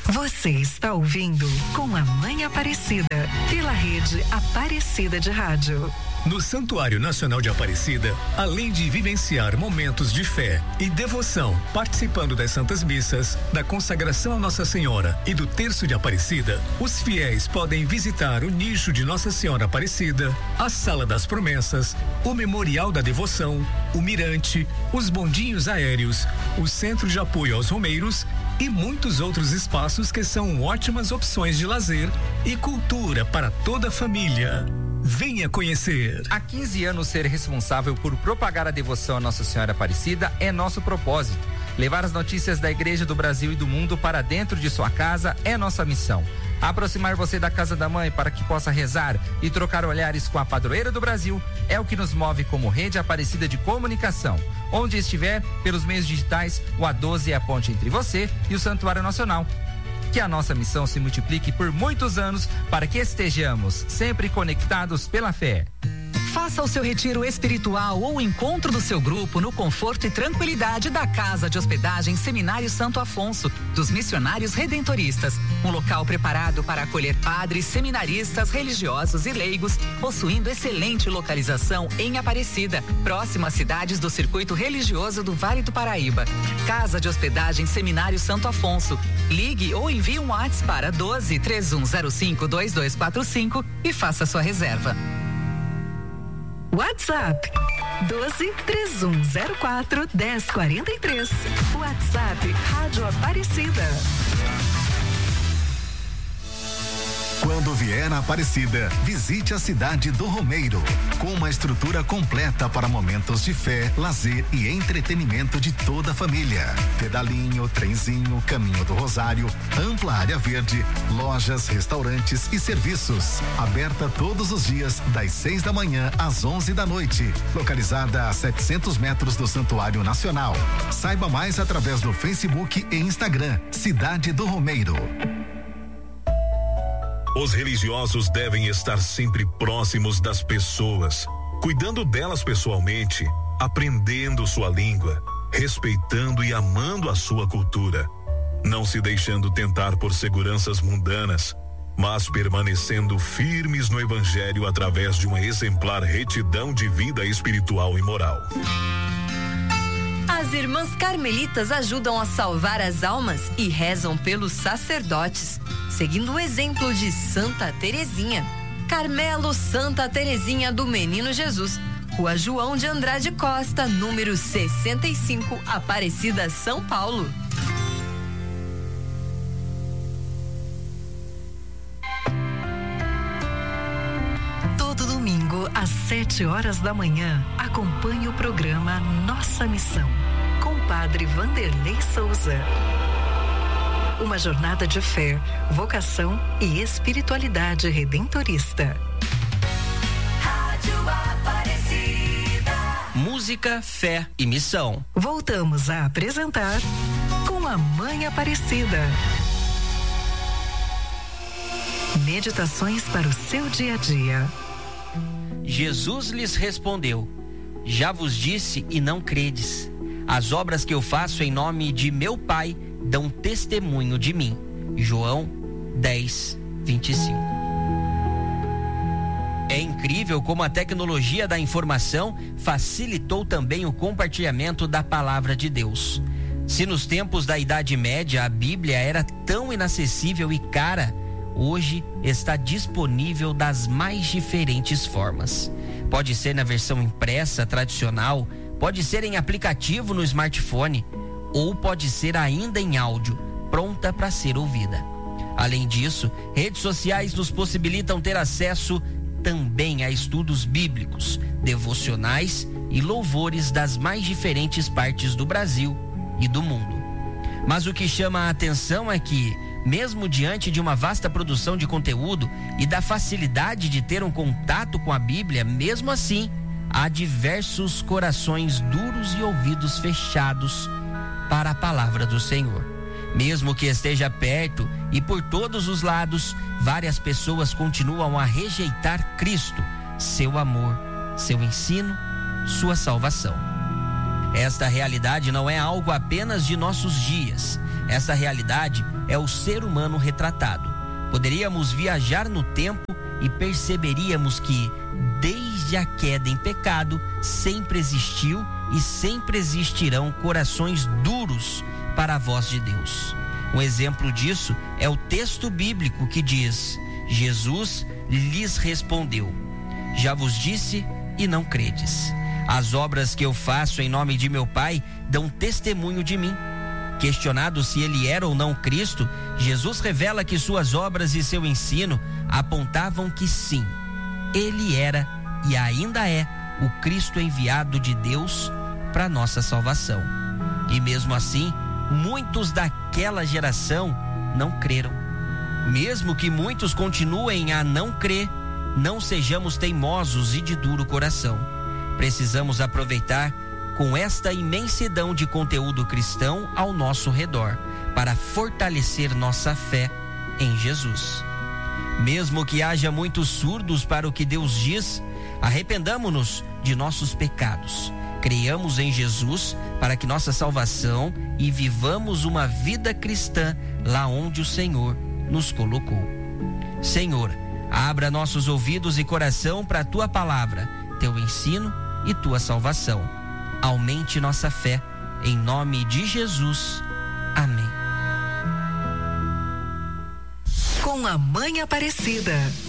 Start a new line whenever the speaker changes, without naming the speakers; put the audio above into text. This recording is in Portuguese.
Você está ouvindo Com a Mãe Aparecida, pela rede Aparecida de Rádio.
No Santuário Nacional de Aparecida, além de vivenciar momentos de fé e devoção, participando das Santas Missas, da consagração a Nossa Senhora e do Terço de Aparecida, os fiéis podem visitar o nicho de Nossa Senhora Aparecida, a Sala das Promessas, o Memorial da Devoção, o Mirante, os bondinhos aéreos, o Centro de Apoio aos Romeiros e muitos outros espaços que são ótimas opções de lazer e cultura para toda a família. Venha conhecer.
Há 15 anos, ser responsável por propagar a devoção a Nossa Senhora Aparecida é nosso propósito. Levar as notícias da Igreja do Brasil e do mundo para dentro de sua casa é nossa missão. Aproximar você da casa da mãe para que possa rezar e trocar olhares com a padroeira do Brasil é o que nos move como Rede Aparecida de Comunicação. Onde estiver, pelos meios digitais, o A12 é a ponte entre você e o Santuário Nacional. Que a nossa missão se multiplique por muitos anos para que estejamos sempre conectados pela fé.
Faça o seu retiro espiritual ou o encontro do seu grupo no conforto e tranquilidade da Casa de Hospedagem Seminário Santo Afonso, dos Missionários Redentoristas. Um local preparado para acolher padres, seminaristas, religiosos e leigos, possuindo excelente localização em Aparecida, próximo às cidades do circuito religioso do Vale do Paraíba. Casa de Hospedagem Seminário Santo Afonso. Ligue ou envie um WhatsApp para 12-3105-2245 e faça sua reserva. WhatsApp 12-3104-1043. WhatsApp Rádio Aparecida.
Quando vier a Aparecida, visite a cidade do Romeiro, com uma estrutura completa para momentos de fé, lazer e entretenimento de toda a família. Pedalinho, trenzinho, caminho do Rosário, ampla área verde, lojas, restaurantes e serviços. Aberta todos os dias, das 6 da manhã às 11 da noite. Localizada a 700 metros do Santuário Nacional. Saiba mais através do Facebook e Instagram, Cidade do Romeiro.
Os religiosos devem estar sempre próximos das pessoas, cuidando delas pessoalmente, aprendendo sua língua, respeitando e amando a sua cultura, não se deixando tentar por seguranças mundanas, mas permanecendo firmes no Evangelho através de uma exemplar retidão de vida espiritual e moral.
As irmãs carmelitas ajudam a salvar as almas e rezam pelos sacerdotes, seguindo o exemplo de Santa Terezinha. Carmelo Santa Terezinha do Menino Jesus, Rua João de Andrade Costa, número 65, Aparecida, São Paulo.
Todo domingo, às 7 horas da manhã, acompanhe o programa Nossa Missão, com o Padre Vanderlei Souza. Uma jornada de fé, vocação e espiritualidade redentorista.
Rádio Aparecida.
Música, fé e missão.
Voltamos a apresentar Com a Mãe Aparecida. Meditações para o seu dia a dia.
Jesus lhes respondeu: já vos disse e não credes. As obras que eu faço em nome de meu Pai dão testemunho de mim. João 10:25. É incrível como a tecnologia da informação facilitou também o compartilhamento da palavra de Deus. Se nos tempos da Idade Média a Bíblia era tão inacessível e cara, hoje está disponível das mais diferentes formas. Pode ser na versão impressa tradicional, pode ser em aplicativo no smartphone, ou pode ser ainda em áudio, pronta para ser ouvida. Além disso, redes sociais nos possibilitam ter acesso também a estudos bíblicos, devocionais e louvores das mais diferentes partes do Brasil e do mundo. Mas o que chama a atenção é que, mesmo diante de uma vasta produção de conteúdo e da facilidade de ter um contato com a Bíblia, mesmo assim, há diversos corações duros e ouvidos fechados para a palavra do Senhor. Mesmo que esteja perto e por todos os lados, várias pessoas continuam a rejeitar Cristo, seu amor, seu ensino, sua salvação. Esta realidade não é algo apenas de nossos dias. Essa realidade é o ser humano retratado. Poderíamos viajar no tempo e perceberíamos que, desde a queda em pecado, sempre existiu e sempre existirão corações duros para a voz de Deus. Um exemplo disso é o texto bíblico que diz: Jesus lhes respondeu: já vos disse e não credes. As obras que eu faço em nome de meu Pai dão testemunho de mim. Questionado se ele era ou não Cristo, Jesus revela que suas obras e seu ensino apontavam que sim, ele era e ainda é o Cristo enviado de Deus para nossa salvação. E mesmo assim, muitos daquela geração não creram. Mesmo que muitos continuem a não crer, não sejamos teimosos e de duro coração. Precisamos aproveitar com esta imensidão de conteúdo cristão ao nosso redor, para fortalecer nossa fé em Jesus. Mesmo que haja muitos surdos para o que Deus diz, arrependamo-nos de nossos pecados, creiamos em Jesus para que nossa salvação e vivamos uma vida cristã lá onde o Senhor nos colocou. Senhor, abra nossos ouvidos e coração para a tua palavra, teu ensino e tua salvação. Aumente nossa fé, em nome de Jesus. Amém.
Com a Mãe Aparecida.